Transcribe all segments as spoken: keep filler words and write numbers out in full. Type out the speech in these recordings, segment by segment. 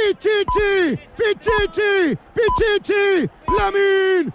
Pichichi, Pichichi, Pichichi, Lamine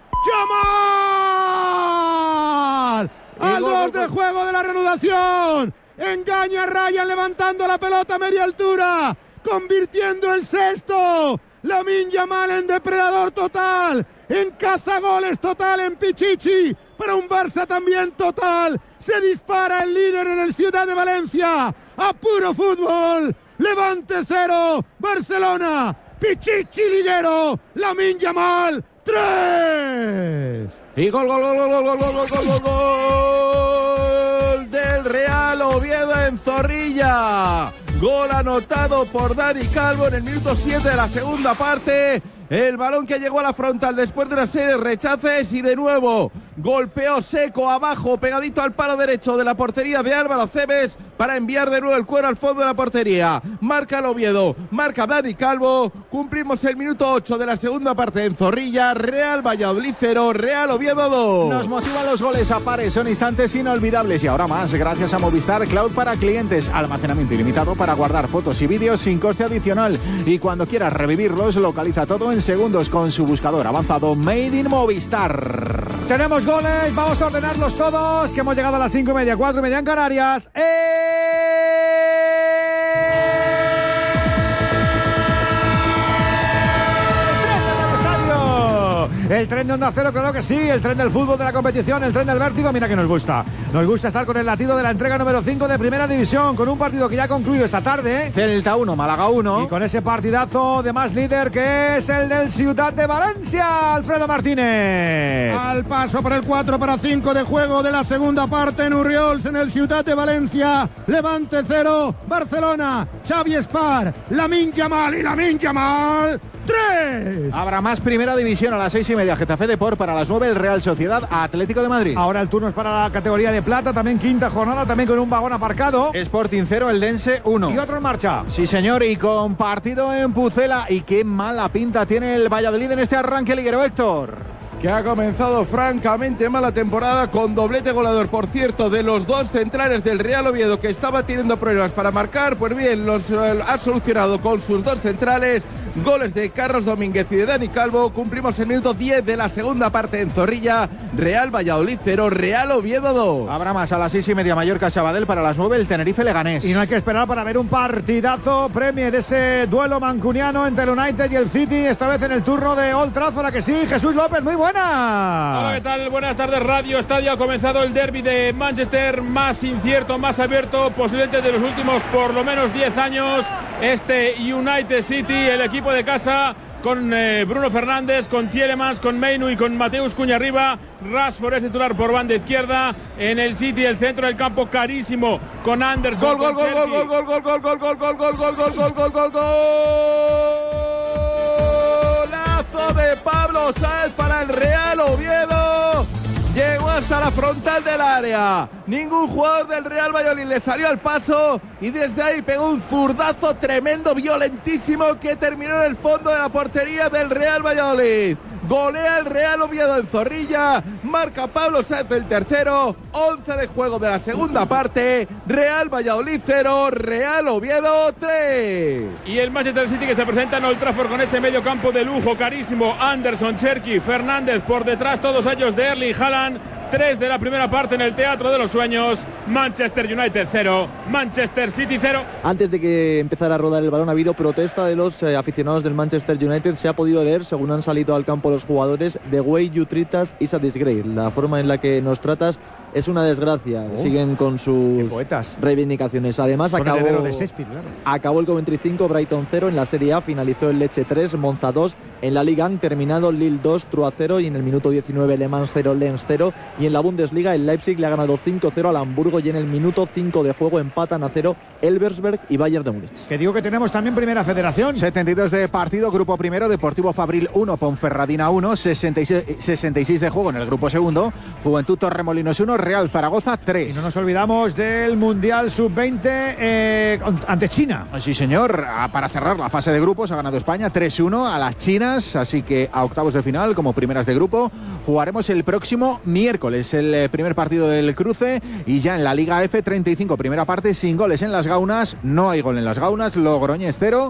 Yamal. Al dos de juego de la reanudación. Engaña a Ryan levantando la pelota a media altura, convirtiendo el sexto. Lamine Yamal en depredador total, en cazagoles total en Pichichi, para un Barça también total. Se dispara el líder en el Ciudad de Valencia, a puro fútbol. Levante cero, Barcelona. Pichichi lidero, Lamine Yamal tres. Y gol, gol, gol, gol, gol, gol, gol, gol, gol, gol del Real Oviedo en Zorrilla. Gol anotado por Dani Calvo en el minuto siete de la segunda parte. El balón que llegó a la frontal después de una serie de rechaces y de nuevo golpeó seco abajo, pegadito al palo derecho de la portería de Álvaro Cebes para enviar de nuevo el cuero al fondo de la portería. Marca el Oviedo, marca Dani Calvo. Cumplimos el minuto ocho de la segunda parte en Zorrilla. Real Valladolid cero, Real Oviedo dos. Nos motivan los goles a pares, son instantes inolvidables y ahora más gracias a Movistar Cloud para clientes. Almacenamiento ilimitado para guardar fotos y vídeos sin coste adicional. Y cuando quieras revivirlos, localiza todo en segundos con su buscador avanzado Made in Movistar. Tenemos goles, vamos a ordenarlos todos, que hemos llegado a las cinco y media, cuatro y media en Canarias. ¡Eh! El tren de Onda Cero, claro que sí, el tren del fútbol, de la competición, el tren del vértigo, mira que nos gusta. Nos gusta estar con el latido de la entrega número cinco de Primera División, con un partido que ya ha concluido esta tarde. Celta uno, Málaga uno. Y con ese partidazo de más líder que es el del Ciudad de Valencia, Alfredo Martínez. Al paso por el cuatro para cinco de juego de la segunda parte en Urriols, en el Ciudad de Valencia. Levante cero, Barcelona, Xavi Espar, Lamine Yamal y Lamine Yamal tres. Habrá más Primera División a las seis y media. Getafe Depor, para las nueve el Real Sociedad Atlético de Madrid. Ahora el turno es para la categoría de plata, también quinta jornada, también con un vagón aparcado. Sporting cero, Eldense uno. Y otro en marcha. Sí señor, y con partido en Pucela. Y qué mala pinta tiene el Valladolid en este arranque liguero, Héctor. Que ha comenzado francamente mala temporada con doblete goleador, por cierto, de los dos centrales del Real Oviedo, que estaba teniendo problemas para marcar. Pues bien, los eh, ha solucionado con sus dos centrales. Goles de Carlos Domínguez y de Dani Calvo. Cumplimos el minuto diez de la segunda parte en Zorrilla. Real Valladolid cero, Real Oviedo dos. Habrá más a las seis y media Mallorca Sabadell, para las nueve el Tenerife Leganés. Y no hay que esperar para ver un partidazo Premier, ese duelo mancuniano entre el United y el City, esta vez en el turno de Old Trafford, ¿a que sí? Jesús López, muy buena. Hola, ¿qué tal? Buenas tardes, Radio Estadio. Ha comenzado el derbi de Manchester, más incierto, más abierto, posiblemente de los últimos por lo menos diez años. Este United City, el equipo de casa, con eh, Bruno Fernández, con Tielemans, con Meinu y con Mateus Cunha arriba. Rashford es titular por banda izquierda. En el City, el centro del campo carísimo, con Anderson. Gol, gol, gol, gol, gol, gol, gol, gol, gol, gol, gol, gol, gol, gol, gol, gol, golazo de Pablo Sáenz para el Real Oviedo. Llegó hasta la frontal del área. Ningún jugador del Real Valladolid le salió al paso y desde ahí pegó un zurdazo tremendo, violentísimo, que terminó en el fondo de la portería del Real Valladolid. Golea el Real Oviedo en Zorrilla. Marca Pablo Sáenz el tercero. once de juego de la segunda parte. Real Valladolid cero, Real Oviedo tres. Y el Manchester City, que se presenta en Old Trafford con ese medio campo de lujo carísimo. Anderson, Cherki, Fernández por detrás, todos ellos de Erling Haaland. tres de la primera parte en el Teatro de los Sueños. Manchester United cero, Manchester City cero. Antes de que empezara a rodar el balón ha habido protesta de los eh, aficionados del Manchester United. Se ha podido leer, según han salido al campo los jugadores: The way you treat us is a disgrace. La forma en la que nos tratas es una desgracia. Oh, siguen con sus reivindicaciones. Además, Son acabó, de Shakespeare, claro. acabó el Coventry cinco, Brighton cero. En la Serie A finalizó el Lecce tres, Monza dos. En la Liga han terminado Lille dos, Troyes cero. Y en el minuto diecinueve Le Mans cero, Lens cero. Y en la Bundesliga el Leipzig le ha ganado cinco cero al Hamburgo. Y en el minuto cinco de juego empatan a cero Elversberg y Bayern de Múnich. Que digo que tenemos también Primera Federación. setenta y dos de partido, grupo primero, Deportivo Fabril uno, Ponferradina uno, sesenta y seis, sesenta y seis de juego en el grupo segundo, Juventud Torremolinos uno, Real Zaragoza tres. Y no nos olvidamos del Mundial sub veinte eh, ante China. Sí señor, para cerrar la fase de grupos ha ganado España tres uno a las chinas, así que a octavos de final como primeras de grupo jugaremos el próximo miércoles el primer partido del cruce. Y ya en la Liga F, treinta y cinco primera parte, sin goles en las Gaunas, no hay gol en las Gaunas, Logroñés cero,